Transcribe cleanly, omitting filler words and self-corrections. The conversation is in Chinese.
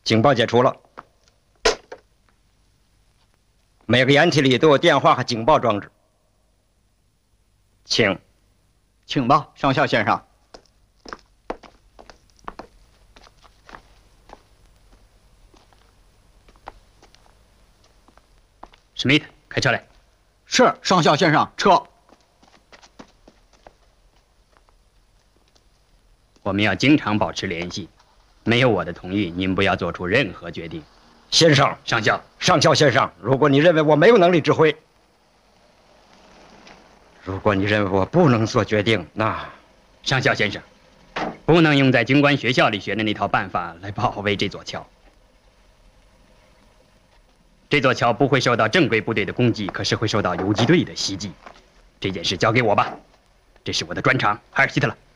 警报解除了。每个掩体里都有电话和警报装置。请吧，上校先生。 史密特，开车来。 是，上校先生，车。 我们要经常保持联系，没有我的同意，您不要做出任何决定。 先生， 上校， 上校先生，如果你认为我没有能力指挥，如果你认为我不能做决定，那， 上校先生，不能用在军官学校里学的那套办法来保卫这座桥。这座桥不会受到正规部队的攻击，可是会受到游击队的袭击。这件事交给我吧，这是我的专长。海尔希特勒。